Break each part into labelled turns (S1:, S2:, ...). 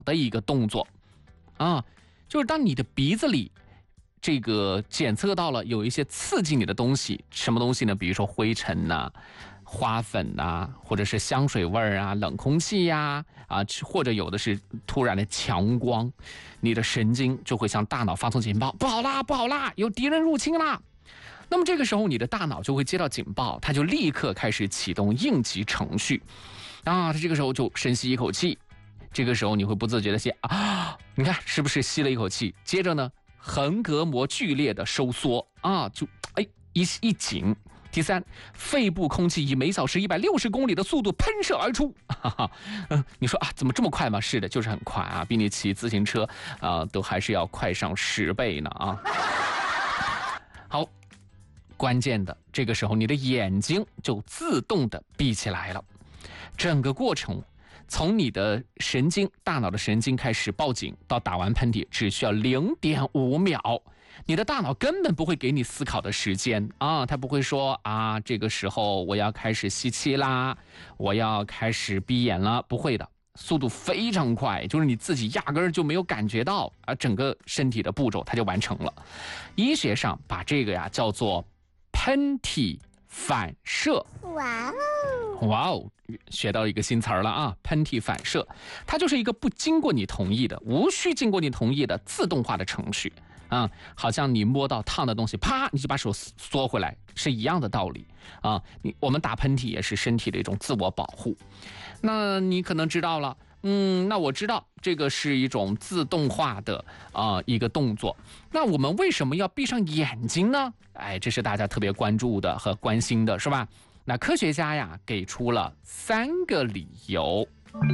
S1: 的一个动作啊，就是当你的鼻子里这个检测到了有一些刺激你的东西，什么东西呢？比如说灰尘呐、花粉呐，或者是香水味啊、冷空气呀、或者有的是突然的强光，你的神经就会向大脑发送警报，不好啦，不好啦，有敌人入侵啦。那么这个时候你的大脑就会接到警报，它就立刻开始启动应急程序啊，它这个时候就深吸一口气，这个时候你会不自觉的你看是不是吸了一口气，接着呢横膈膜剧烈的收缩啊，就一紧。第三，肺部空气以每小时160公里的速度喷射而出。你说怎么这么快吗？是的，就是很快啊，比你骑自行车都还是要快上10倍呢啊。好，关键的这个时候，你的眼睛就自动的闭起来了。整个过程从你的大脑的神经开始报警到打完喷嚏，只需要0.5秒。你的大脑根本不会给你思考的时间啊，它不会说这个时候我要开始吸气啦，我要开始闭眼了，不会的，速度非常快，就是你自己压根儿就没有感觉到整个身体的步骤它就完成了。医学上把这个叫做喷嚏反射。哇哦，学到一个新词儿了啊！喷嚏反射，它就是一个不经过你同意的、无需经过你同意的自动化的程序啊，好像你摸到烫的东西，啪，你就把手缩回来，是一样的道理啊。我们打喷嚏也是身体的一种自我保护。那你可能知道了，那我知道这个是一种自动化的一个动作。那我们为什么要闭上眼睛呢？这是大家特别关注的和关心的，是吧？那科学家给出了3个理由。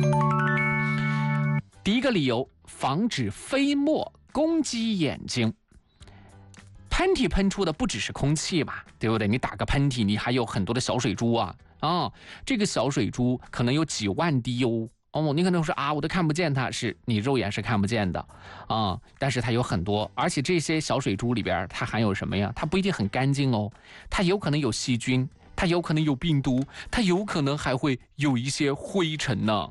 S1: 第一个理由，防止飞沫攻击眼睛。喷嚏喷出的不只是空气嘛，对不对？你打个喷嚏，你还有很多的小水珠这个小水珠可能有几万滴你可能说我都看不见它，是你肉眼是看不见的但是它有很多，而且这些小水珠里边它含有什么呀？它不一定很干净它有可能有细菌，它有可能有病毒，它有可能还会有一些灰尘呢。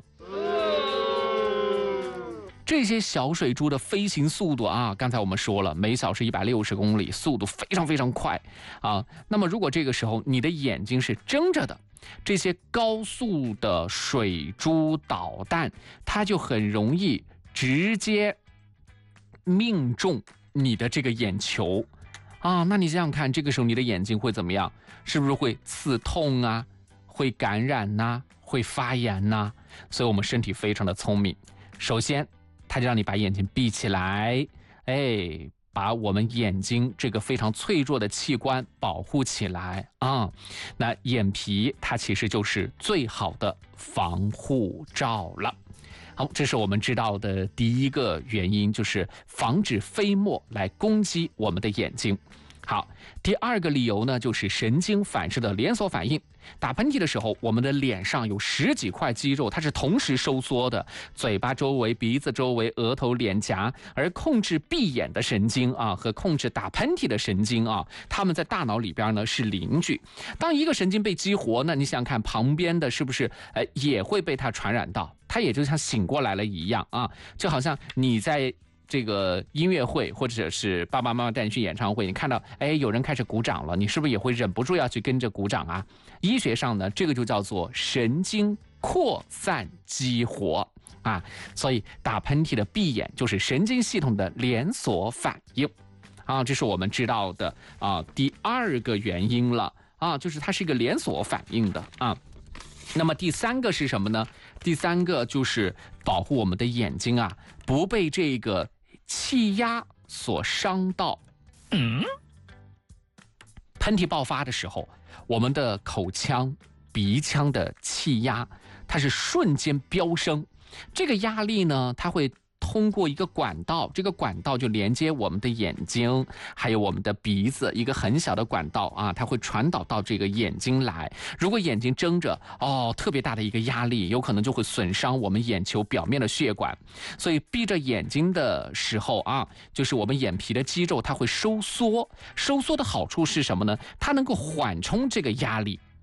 S1: 这些小水珠的飞行速度刚才我们说了，每小时160公里，速度非常非常快那么如果这个时候你的眼睛是睁着的，这些高速的水珠导弹，它就很容易直接命中你的这个眼球那你想想看，这个时候你的眼睛会怎么样？是不是会刺痛会感染会发炎所以我们身体非常的聪明，首先它就让你把眼睛闭起来，把我们眼睛这个非常脆弱的器官保护起来那眼皮它其实就是最好的防护罩了。好，这是我们知道的第一个原因，就是防止飞沫来攻击我们的眼睛。好，第二个理由呢，就是神经反射的连锁反应。打喷嚏的时候，我们的脸上有10几块肌肉，它是同时收缩的，嘴巴周围、鼻子周围、额头、脸颊，而控制闭眼的神经和控制打喷嚏的神经它们在大脑里边呢是邻居。当一个神经被激活呢，你想想看旁边的是不是也会被它传染到？它也就像醒过来了一样就好像你在这个音乐会或者是爸爸妈妈带你去演唱会，你看到有人开始鼓掌了，你是不是也会忍不住要去跟着鼓掌医学上呢，这个就叫做神经扩散激活所以打喷嚏的闭眼就是神经系统的连锁反应这是我们知道的第二个原因了就是它是一个连锁反应的那么第3个是什么呢？第3个就是保护我们的眼睛不被这个气压所伤到。喷嚏爆发的时候，我们的口腔、鼻腔的气压它是瞬间飙升，这个压力呢，它会通过一个管道，这个管道就连接我们的眼睛还有我们的鼻子，一个很小的管道它会传导到这个眼睛来。如果眼睛睁着特别大的一个压力，有可能就会损伤我们眼球表面的血管。所以闭着眼睛的时候就是我们眼皮的肌肉它会收缩，收缩的好处是什么呢？它能够缓冲这个压力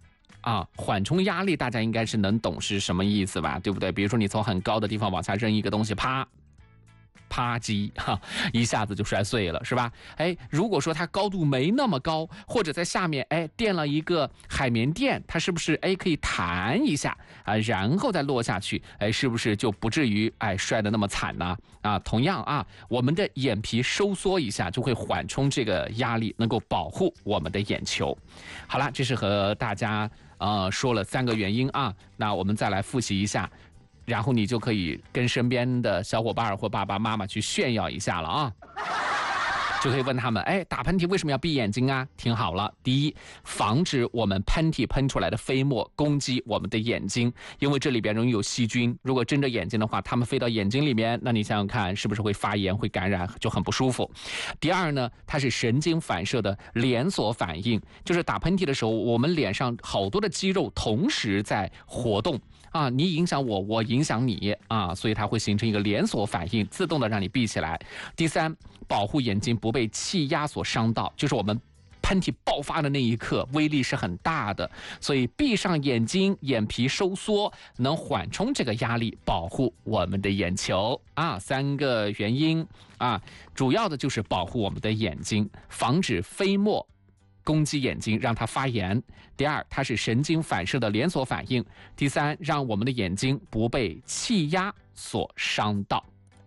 S1: 啊，缓冲压力大家应该是能懂是什么意思吧，对不对？比如说你从很高的地方往下扔一个东西，啪叽哈，一下子就摔碎了，是吧？哎，如果说它高度没那么高，或者在下面垫了一个海绵垫，它是不是可以弹一下啊，然后再落下去？是不是就不至于摔得那么惨呢？啊，同样啊，我们的眼皮收缩一下就会缓冲这个压力，能够保护我们的眼球。好了，这是和大家说了3个原因啊，那我们再来复习一下。然后你就可以跟身边的小伙伴或爸爸妈妈去炫耀一下了啊，就可以问他们，打喷嚏为什么要闭眼睛啊？听好了，第一，防止我们喷嚏喷出来的飞沫攻击我们的眼睛，因为这里边容易有细菌，如果睁着眼睛的话，它们飞到眼睛里面，那你想想看，是不是会发炎、会感染，就很不舒服。第二呢，它是神经反射的连锁反应，就是打喷嚏的时候，我们脸上好多的肌肉同时在活动。啊，你影响我，我影响你啊，所以它会形成一个连锁反应，自动的让你闭起来。第三，保护眼睛不被气压所伤到，就是我们喷嚏爆发的那一刻，威力是很大的，所以闭上眼睛，眼皮收缩，能缓冲这个压力，保护我们的眼球啊。3个原因啊，主要的就是保护我们的眼睛，防止飞沫攻击眼睛，让它发炎。第二，它是神经反射的连锁反应。第三，让我们的眼睛不被气压所伤到。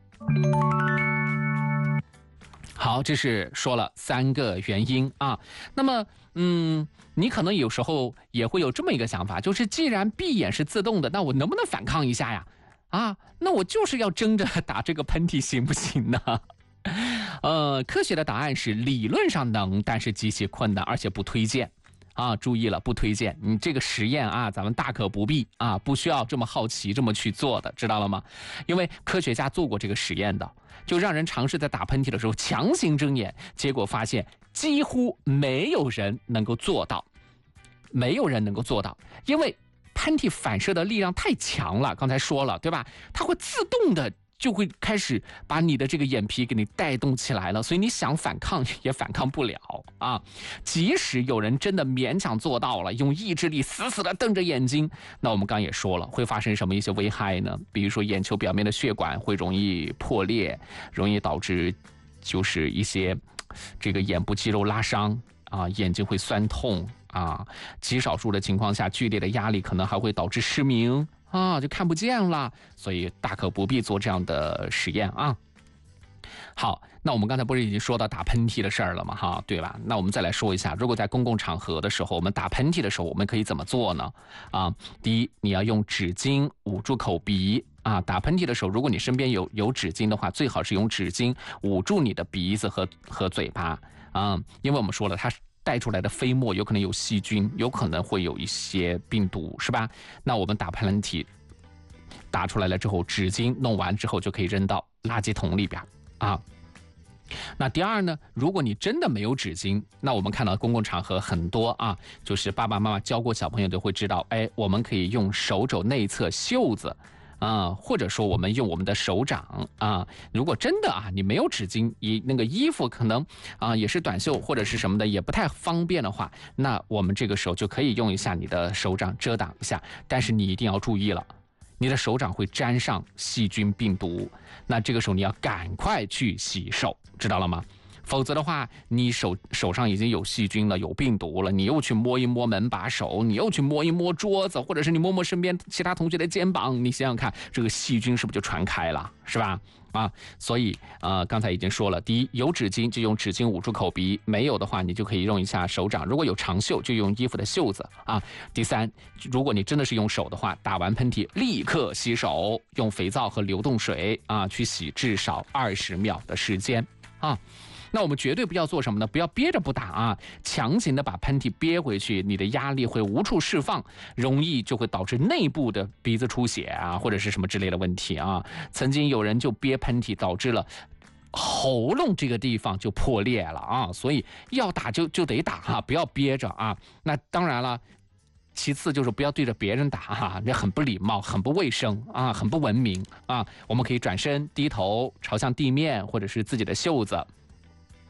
S1: 好，这是说了3个原因啊。那么，你可能有时候也会有这么一个想法，就是既然闭眼是自动的，那我能不能反抗一下呀？啊，那我就是要争着打这个喷嚏，行不行呢？科学的答案是理论上能，但是极其困难，而且不推荐啊！注意了，不推荐。你这个实验啊，咱们大可不必啊，不需要这么好奇这么去做的，知道了吗？因为科学家做过这个实验的，就让人尝试在打喷嚏的时候强行睁眼，结果发现几乎没有人能够做到，没有人能够做到，因为喷嚏反射的力量太强了，刚才说了，对吧？它会自动的就会开始把你的这个眼皮给你带动起来了，所以你想反抗也反抗不了啊！即使有人真的勉强做到了，用意志力死死的瞪着眼睛，那我们刚也说了，会发生什么一些危害呢？比如说眼球表面的血管会容易破裂，容易导致就是一些这个眼部肌肉拉伤啊，眼睛会酸痛啊，极少数的情况下，剧烈的压力可能还会导致失明。啊，就看不见了，所以大可不必做这样的实验啊。好，那我们刚才不是已经说到打喷嚏的事儿了吗？哈，对吧？那我们再来说一下，如果在公共场合的时候，我们打喷嚏的时候，我们可以怎么做呢？啊，第一，你要用纸巾捂住口鼻啊。打喷嚏的时候，如果你身边有纸巾的话，最好是用纸巾捂住你的鼻子和嘴巴啊，因为我们说了，它是带出来的飞沫有可能有细菌，有可能会有一些病毒，是吧？那我们打喷嚏打出来了之后，纸巾弄完之后就可以扔到垃圾桶里边啊。那第二呢，如果你真的没有纸巾，那我们看到公共场合很多啊，就是爸爸妈妈教过小朋友都会知道，我们可以用手肘内侧袖子啊，或者说我们用我们的手掌啊，如果真的你没有纸巾，那个衣服可能也是短袖或者是什么的，也不太方便的话，那我们这个时候就可以用一下你的手掌遮挡一下，但是你一定要注意了，你的手掌会沾上细菌病毒，那这个时候你要赶快去洗手，知道了吗？否则的话，你手上已经有细菌了，有病毒了，你又去摸一摸门把手，你又去摸一摸桌子，或者是你摸摸身边其他同学的肩膀，你想想看，这个细菌是不是就传开了，是吧？所以刚才已经说了，第一，有纸巾就用纸巾捂住口鼻，没有的话，你就可以用一下手掌，如果有长袖就用衣服的袖子啊。第三，如果你真的是用手的话，打完喷嚏立刻洗手，用肥皂和流动水去洗至少20秒的时间啊。那我们绝对不要做什么呢？不要憋着不打强行的把喷嚏憋回去，你的压力会无处释放，容易就会导致内部的鼻子出血或者是什么之类的问题曾经有人就憋喷嚏，导致了喉咙这个地方就破裂了所以要打就得打不要憋着那当然了。其次就是不要对着别人打这很不礼貌，很不卫生很不文明我们可以转身低头朝向地面，或者是自己的袖子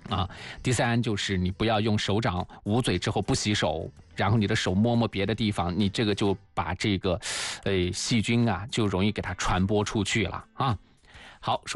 S1: 啊。第3就是你不要用手掌捂嘴之后不洗手，然后你的手摸摸别的地方，你这个就把这个细菌啊就容易给它传播出去了啊。好。